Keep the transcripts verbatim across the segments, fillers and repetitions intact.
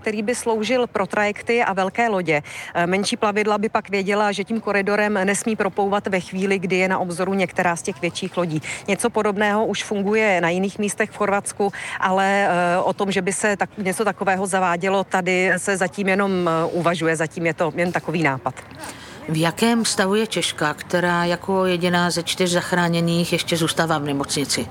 který by sloužil pro trajekty a velké lodě. Menší plavidla by pak věděla, že tím koridorem nesmí proplouvat ve chvíli, kdy je na obzoru některá z těch větších lodí. Něco podobného už funguje na jiných místech v Chorvatsku, ale o tom, že by se tak, něco takového zavádělo, tady se zatím jenom uvažuje, zatím je to jen takový nápad. V jakém stavu je Češka, která jako jediná ze čtyř zachráněných ještě zůstává v nemocnici?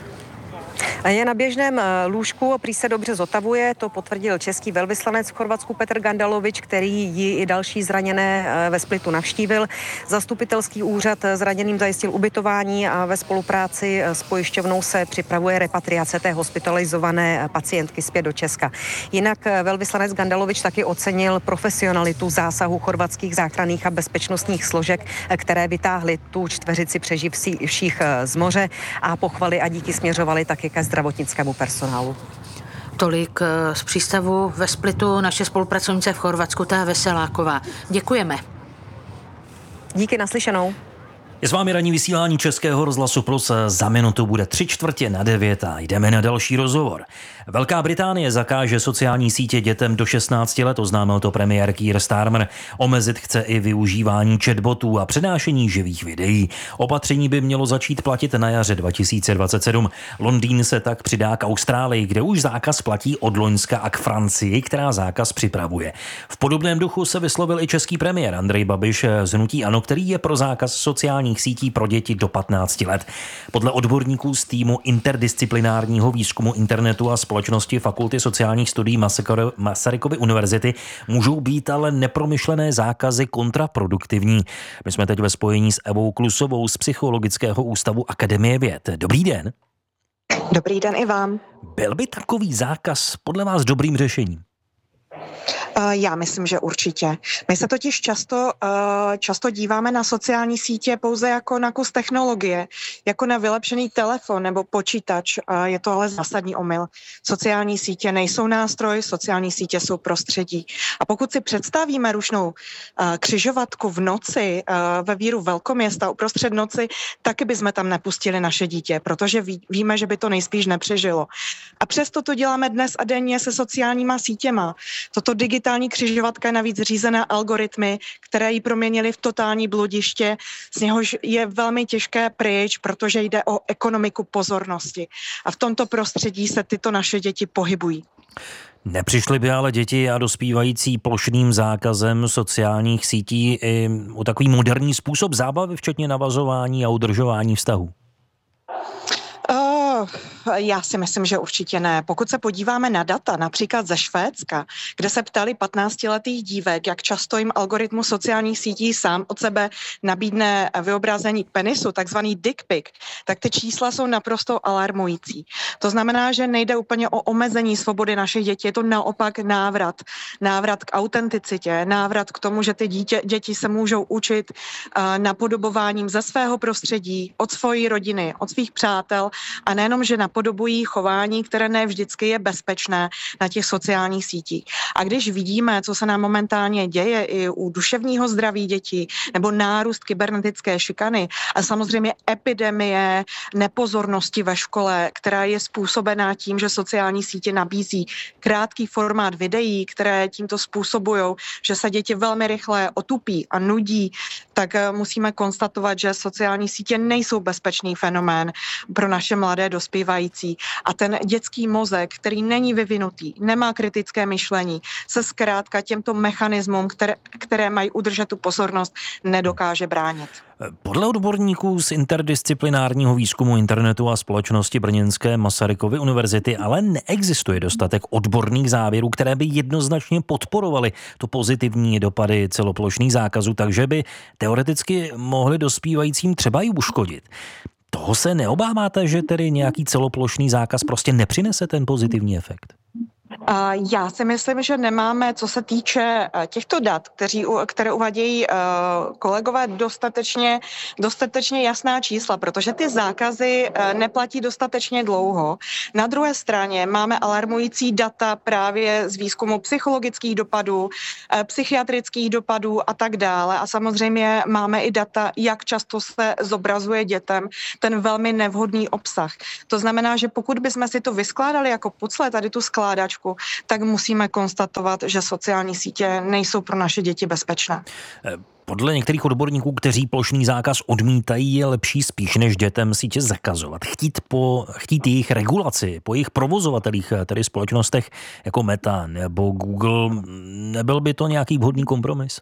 Je na běžném lůžku, prý se dobře zotavuje, to potvrdil český velvyslanec v Chorvatsku Petr Gandalovič, který ji i další zraněné ve Splitu navštívil. Zastupitelský úřad zraněným zajistil ubytování a ve spolupráci s pojišťovnou se připravuje repatriace té hospitalizované pacientky zpět do Česka. Jinak velvyslanec Gandalovič taky ocenil profesionalitu zásahu chorvatských záchranných a bezpečnostních složek, které vytáhly tu čtveřici přeživších z moře, a pochvaly a díky směřovaly taky ke zdravotnickému personálu. Tolik z přístavu ve Splitu naše spolupracovnice v Chorvatsku, ta Veseláková. Děkujeme. Díky, naslyšenou. Je s vámi ranní vysílání Českého rozhlasu Plus. Za minutu bude tři čtvrtě na devět a jdeme na další rozhovor. Velká Británie zakáže sociální sítě dětem do šestnácti let, oznámil to premiér Keir Starmer. Omezit chce i využívání chatbotů a přenášení živých videí. Opatření by mělo začít platit na jaře dva tisíce dvacet sedm. Londýn se tak přidá k Austrálii, kde už zákaz platí od loňska, a k Francii, která zákaz připravuje. V podobném duchu se vyslovil i český premiér Andrej Babiš z hnutí ANO, který je pro zákaz sociální sítí pro děti do patnácti let. Podle odborníků z týmu interdisciplinárního výzkumu internetu a společnosti Fakulty sociálních studií Masarykovy univerzity můžou být ale nepromyšlené zákazy kontraproduktivní. My jsme teď ve spojení s Evou Klusovou z Psychologického ústavu Akademie věd. Dobrý den. Dobrý den i vám. Byl by takový zákaz podle vás dobrým řešením? Já myslím, že určitě. My se totiž často, často díváme na sociální sítě pouze jako na kus technologie, jako na vylepšený telefon nebo počítač. Je to ale zásadní omyl. Sociální sítě nejsou nástroj, sociální sítě jsou prostředí. A pokud si představíme rušnou křižovatku v noci ve víru velkoměsta uprostřed noci, taky bychom tam nepustili naše dítě, protože ví, víme, že by to nejspíš nepřežilo. A přesto to děláme dnes a denně se sociálníma sítěma. Toto digitální křižovatka je navíc řízená algoritmy, které ji proměnily v totální bludiště, z něhož je velmi těžké pryč, protože jde o ekonomiku pozornosti. A v tomto prostředí se tyto naše děti pohybují. Nepřišly by ale děti a dospívající plošným zákazem sociálních sítí i o takový moderní způsob zábavy, včetně navazování a udržování vztahů? Já si myslím, že určitě ne. Pokud se podíváme na data, například ze Švédska, kde se ptali patnáctiletých dívek, jak často jim algoritmus sociálních sítí sám od sebe nabídne vyobrazení penisu, takzvaný dick pic, tak ty čísla jsou naprosto alarmující. To znamená, že nejde úplně o omezení svobody našich dětí, je to naopak návrat. Návrat k autenticitě, návrat k tomu, že ty dítě, děti se můžou učit uh, napodobováním ze svého prostředí, od svojí rodiny, od svých přátel, a nejenom, že napodobují chování, které ne vždycky je bezpečné na těch sociálních sítích. A když vidíme, co se nám momentálně děje i u duševního zdraví dětí, nebo nárůst kybernetické šikany a samozřejmě epidemie nepozornosti ve škole, která je způsobená tím, že sociální sítě nabízí krátký formát videí, které tímto způsobují, že se děti velmi rychle otupí a nudí, tak musíme konstatovat, že sociální sítě nejsou bezpečný fenomén pro naše mladé dospívající. A ten dětský mozek, který není vyvinutý, nemá kritické myšlení, se zkrátka těmto mechanismům, které, které mají udržet tu pozornost, nedokáže bránit. Podle odborníků z interdisciplinárního výzkumu internetu a společnosti brněnské Masarykovy univerzity ale neexistuje dostatek odborných závěrů, které by jednoznačně podporovaly to pozitivní dopady celoplošných zákazů, takže by teoreticky mohly dospívajícím třeba i uškodit. Toho se neobáváte, že tedy nějaký celoplošný zákaz prostě nepřinese ten pozitivní efekt? Já si myslím, že nemáme, co se týče těchto dat, kteří, které uvádějí kolegové, dostatečně, dostatečně jasná čísla, protože ty zákazy neplatí dostatečně dlouho. Na druhé straně máme alarmující data právě z výzkumu psychologických dopadů, psychiatrických dopadů a tak dále. A samozřejmě máme i data, jak často se zobrazuje dětem ten velmi nevhodný obsah. To znamená, že pokud bychom si to vyskládali jako pucle, tady tu skládačku, lůžku, tak musíme konstatovat, že sociální sítě nejsou pro naše děti bezpečné. Podle některých odborníků, kteří plošný zákaz odmítají, je lepší spíš než dětem sítě zakazovat. Chtít, po, chtít jejich regulaci, po jejich provozovatelích, tedy společnostech jako Meta nebo Google, nebyl by to nějaký vhodný kompromis?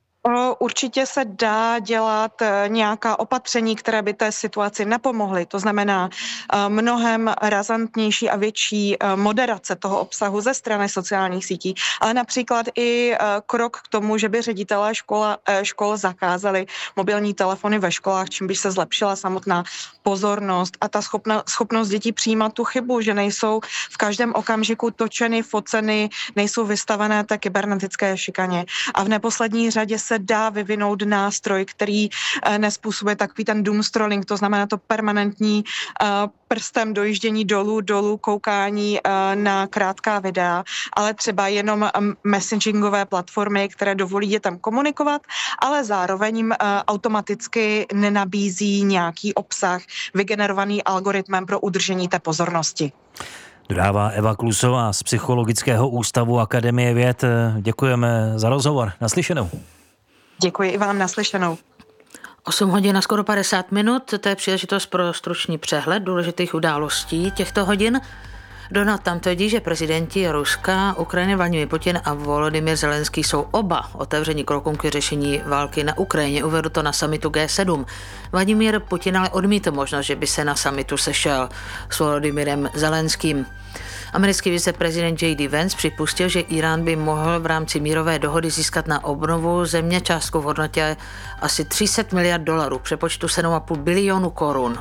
Určitě se dá dělat nějaká opatření, které by té situaci nepomohly. To znamená mnohem razantnější a větší moderace toho obsahu ze strany sociálních sítí, ale například i krok k tomu, že by ředitelé škola, škol zakázali mobilní telefony ve školách, čím by se zlepšila samotná pozornost a ta schopna, schopnost dětí přijímat tu chybu, že nejsou v každém okamžiku točeny, foceny, nejsou vystavené té kybernetické šikaně. A v neposlední řadě se dá vyvinout nástroj, který nespůsobuje takový ten doom scrolling, to znamená to permanentní prstem dojíždění dolů, dolů, koukání na krátká videa, ale třeba jenom messagingové platformy, které dovolí dětem komunikovat, ale zároveň jim automaticky nenabízí nějaký obsah vygenerovaný algoritmem pro udržení té pozornosti. Dodává Eva Klusová z Psychologického ústavu Akademie věd. Děkujeme za rozhovor. Naslyšenou. Děkuji i vám, naslyšenou. osm hodin a skoro padesát minut, to je příležitost pro stručný přehled důležitých událostí těchto hodin. Donald Trump tvrdí, že prezidenti Ruska, Ukrajiny, Vladimír Putin a Volodymyr Zelenský jsou oba otevření krokům k řešení války na Ukrajině. Uvedl to na summitu G sedm. Vladimír Putin ale odmítl možnost, že by se na summitu sešel s Volodymyrem Zelenským. Americký viceprezident J D Vance připustil, že Irán by mohl v rámci mírové dohody získat na obnovu země částku v hodnotě asi tři sta miliard dolarů, přepočtu sedm a půl bilionu korun.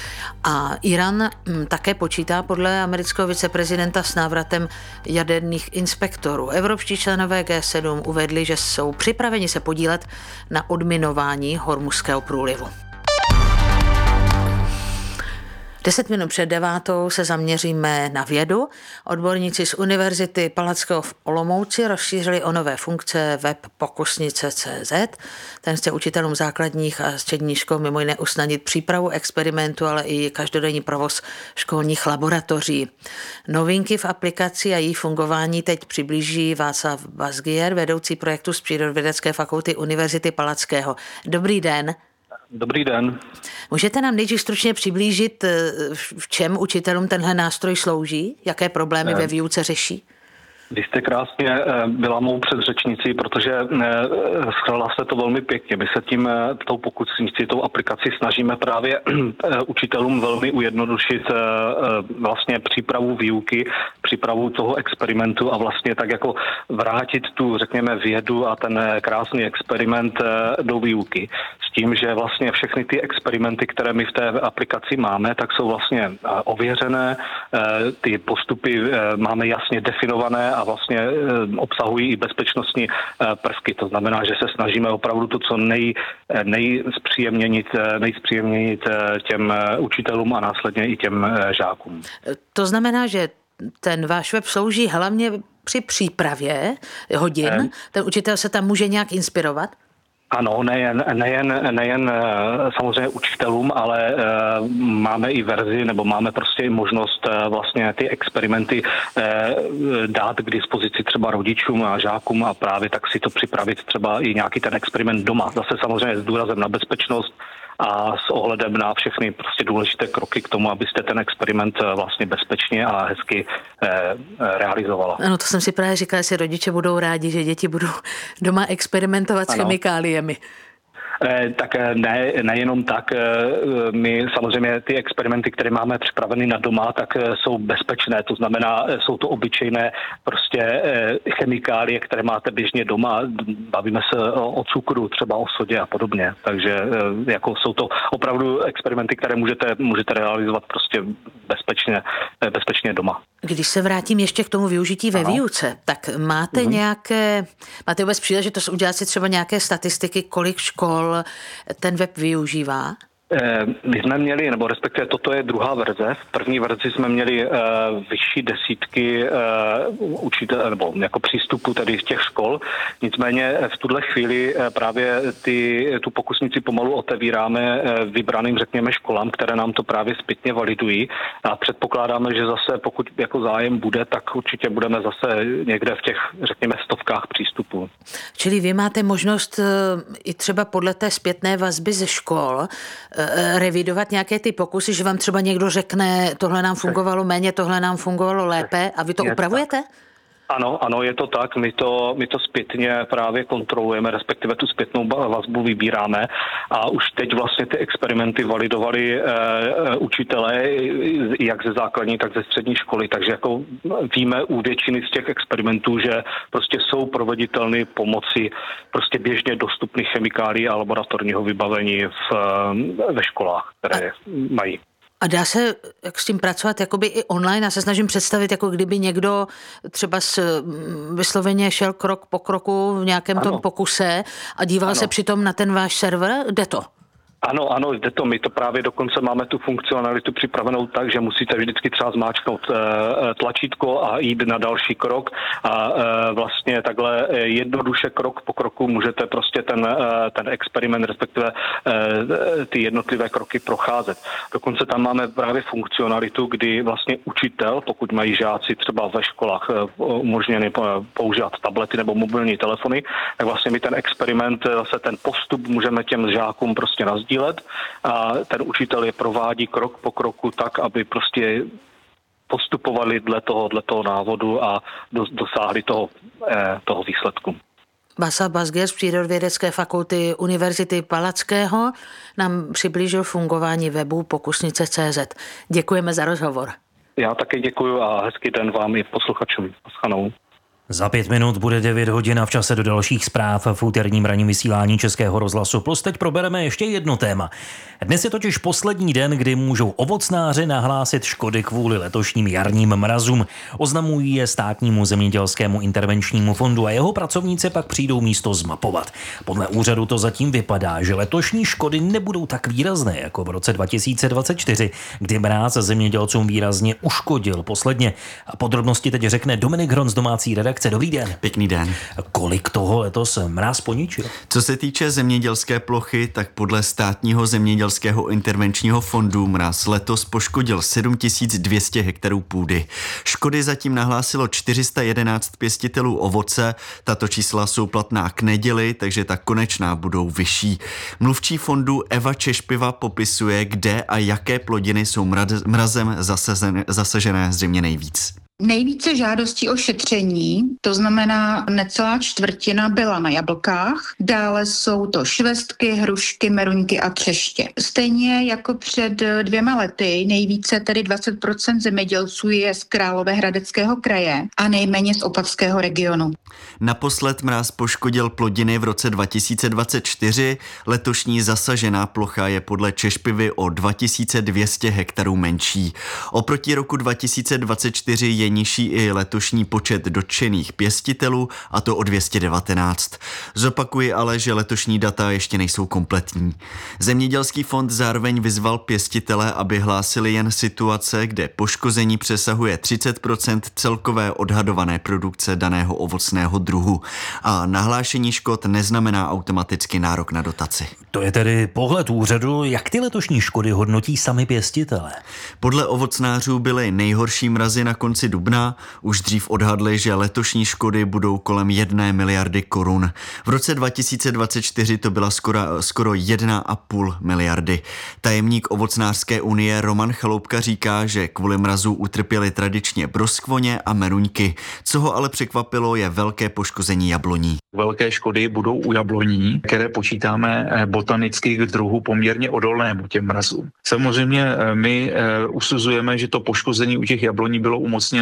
A Irán také počítá podle amerického viceprezidenta s návratem jaderných inspektorů. Evropští členové G sedm uvedli, že jsou připraveni se podílet na odminování Hormuzského průlivu. Deset minut před devátou se zaměříme na vědu. Odborníci z Univerzity Palackého v Olomouci rozšířili o nové funkce web pokusnice tečka cé zet. Ten chce učitelům základních a středních škol mimo jiné usnadnit přípravu experimentu, ale i každodenní provoz školních laboratoří. Novinky v aplikaci a její fungování teď přiblíží Václav Bazgier, vedoucí projektu z Přírodovědecké fakulty Univerzity Palackého. Dobrý den. Dobrý den. Můžete nám nejdřív stručně přiblížit, v čem učitelům tenhle nástroj slouží? Jaké problémy ve výuce řeší? Vy jste krásně byla mou předřečnicí, protože schrala se to velmi pěkně. My se tím, tou pokusnicí, tou aplikací snažíme právě učitelům velmi ujednodušit vlastně přípravu výuky, přípravu toho experimentu a vlastně tak jako vrátit tu, řekněme, vědu a ten krásný experiment do výuky. S tím, že vlastně všechny ty experimenty, které my v té aplikaci máme, tak jsou vlastně ověřené, ty postupy máme jasně definované a vlastně obsahují i bezpečnostní prvky. To znamená, že se snažíme opravdu to, co nej, nejspříjemněnit, nejspříjemněnit těm učitelům a následně i těm žákům. To znamená, že ten váš web slouží hlavně při přípravě hodin. Ten učitel se tam může nějak inspirovat? Ano, nejen, nejen, nejen samozřejmě učitelům, ale máme i verzi, nebo máme prostě i možnost vlastně ty experimenty dát k dispozici třeba rodičům a žákům a právě tak si to připravit třeba i nějaký ten experiment doma. Zase samozřejmě s důrazem na bezpečnost a s ohledem na všechny prostě důležité kroky k tomu, abyste ten experiment vlastně bezpečně a hezky eh, realizovala. Ano, to jsem si právě říkala, jestli rodiče budou rádi, že děti budou doma experimentovat s chemikáliemi. Tak ne, nejenom tak, my samozřejmě ty experimenty, které máme připraveny na doma, tak jsou bezpečné, to znamená, jsou to obyčejné prostě chemikálie, které máte běžně doma, bavíme se o cukru, třeba o sodě a podobně, takže jako jsou to opravdu experimenty, které můžete, můžete realizovat prostě bezpečně, bezpečně doma. Když se vrátím ještě k tomu využití ve ano. výuce, tak máte uhum. nějaké, máte vůbec příležitost udělat si třeba nějaké statistiky, kolik škol ten web využívá? My jsme měli, nebo respektive toto je druhá verze. V první verzi jsme měli uh, vyšší desítky uh, učitel, nebo jako přístupu tedy těch škol. Nicméně v tuhle chvíli uh, právě ty, tu pokusnici pomalu otevíráme uh, vybraným, řekněme, školám, které nám to právě zpětně validují. A předpokládáme, že zase pokud jako zájem bude, tak určitě budeme zase někde v těch, řekněme, stovkách přístupů. Čili vy máte možnost uh, i třeba podle té zpětné vazby ze škol revidovat nějaké ty pokusy, že vám třeba někdo řekne, tohle nám fungovalo méně, tohle nám fungovalo lépe a vy to upravujete? Ano, ano, je to tak. My to, my to zpětně právě kontrolujeme, respektive tu zpětnou vazbu vybíráme a už teď vlastně ty experimenty validovali e, učitelé jak ze základní, tak ze střední školy, takže jako víme u většiny z těch experimentů, že prostě jsou proveditelné pomocí prostě běžně dostupných chemikálií a laboratorního vybavení v, ve školách, které a... mají. A dá se jak s tím pracovat jakoby i online? Já se snažím představit, jako kdyby někdo třeba s, vysloveně šel krok po kroku v nějakém ano. tom pokuse a díval ano. se přitom na ten váš server. Jde to? Ano, ano, jde to. My to právě dokonce máme tu funkcionalitu připravenou tak, že musíte vždycky třeba zmáčknout e, tlačítko a jít na další krok a e, vlastně takhle jednoduše krok po kroku můžete prostě ten, e, ten experiment, respektive e, ty jednotlivé kroky procházet. Dokonce tam máme právě funkcionalitu, kdy vlastně učitel, pokud mají žáci třeba ve školách e, umožněny používat tablety nebo mobilní telefony, tak vlastně my ten experiment, zase ten postup můžeme těm žákům prostě nazdílet a ten učitel je provádí krok po kroku tak, aby prostě postupovali dle toho, dle toho návodu a dosáhli toho, eh, toho výsledku. Václav Bazger z Přírodovědecké fakulty Univerzity Palackého nám přiblížil fungování webu pokusnice tečka cé zet. Děkujeme za rozhovor. Já také děkuji a hezký den vám i posluchačům. Naschanou. Za pět minut bude devět hodin a v čase do dalších zpráv v úterním ranním vysílání Českého rozhlasu Plus. Teď probereme ještě jedno téma. Dnes je totiž poslední den, kdy můžou ovocnáři nahlásit škody kvůli letošním jarním mrazům. Oznamují je Státnímu zemědělskému intervenčnímu fondu a jeho pracovníci pak přijdou místo zmapovat. Podle úřadu to zatím vypadá, že letošní škody nebudou tak výrazné jako v roce dva tisíce dvacet čtyři, kdy mráz zemědělcům výrazně uškodil posledně. A podrobnosti teď řekne Dominik Hron z domácí redakce. Dobrý den. Pěkný den. Kolik toho letos mráz poničil? Co se týče zemědělské plochy, tak podle Státního zemědělského intervenčního fondu mráz letos poškodil sedm tisíc dvě stě hektarů půdy. Škody zatím nahlásilo čtyři sta jedenáct pěstitelů ovoce. Tato čísla jsou platná k neděli, takže ta konečná budou vyšší. Mluvčí fondu Eva Češpiva popisuje, kde a jaké plodiny jsou mrazem zasažené zřejmě nejvíc. Nejvíce žádostí o šetření, to znamená necelá čtvrtina, byla na jablkách, dále jsou to švestky, hrušky, meruňky a třeště. Stejně jako před dvěma lety, nejvíce tedy dvacet procent zemědělců je z Královéhradeckého kraje a nejméně z Opavského regionu. Naposled mráz poškodil plodiny v roce dva tisíce dvacet čtyři, letošní zasažená plocha je podle Češpivy o dva tisíce dvě stě hektarů menší. Oproti roku dva tisíce dvacet čtyři je nižší i letošní počet dotčených pěstitelů, a to o dvě stě devatenáct. Zopakuji ale, že letošní data ještě nejsou kompletní. Zemědělský fond zároveň vyzval pěstitele, aby hlásili jen situace, kde poškození přesahuje třicet procent celkové odhadované produkce daného ovocného druhu. A nahlášení škod neznamená automaticky nárok na dotaci. To je tedy pohled úřadu, jak ty letošní škody hodnotí sami pěstitele. Podle ovocnářů byly nejhorší mrazy na konci dubna, už dřív odhadli, že letošní škody budou kolem jedné miliardy korun. V roce dva tisíce dvacet čtyři to byla skoro, skoro jedna a půl miliardy. Tajemník ovocnářské unie Roman Chaloupka říká, že kvůli mrazu utrpěli tradičně broskvoně a meruňky. Co ho ale překvapilo, je velké poškození jabloní. Velké škody budou u jabloní, které počítáme botanických druhů poměrně odolnému těm mrazům. Samozřejmě my usuzujeme, že to poškození u těch jabloní bylo umocněno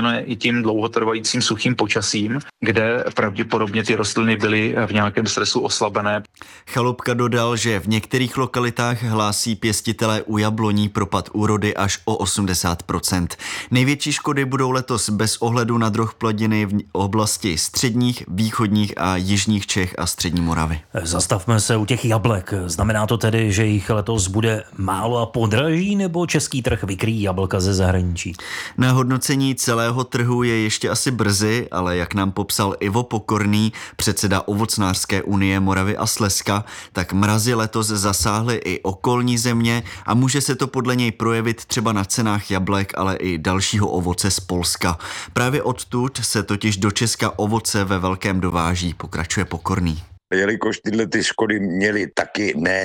ovlivněné i tím dlouhotrvajícím suchým počasím, kde pravděpodobně ty rostliny byly v nějakém stresu oslabené. Chaloupka dodal, že v některých lokalitách hlásí pěstitelé u jabloní propad úrody až o osmdesát procent. Největší škody budou letos bez ohledu na druh plodiny v oblasti středních, východních a jižních Čech a střední Moravy. Zastavme se u těch jablek. Znamená to tedy, že jich letos bude málo a podraží, nebo český trh vykryjí jablka ze zahraničí? Na hodnocení celého trhu je ještě asi brzy, ale jak nám popsal Ivo Pokorný, předseda Ovocnářské unie Moravy a Slezska, tak mrazy letos zasáhly i okolní země a může se to podle něj projevit třeba na cenách jablek, ale i dalšího ovoce z Polska. Právě odtud se totiž do Česka ovoce ve velkém dováží, pokračuje Pokorný. Jelikož tyhle ty škody měly taky ne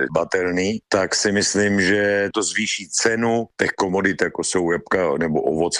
nezanedbatelný, tak si myslím, že to zvýší cenu těch komodit, jako jsou jabka nebo ovoce.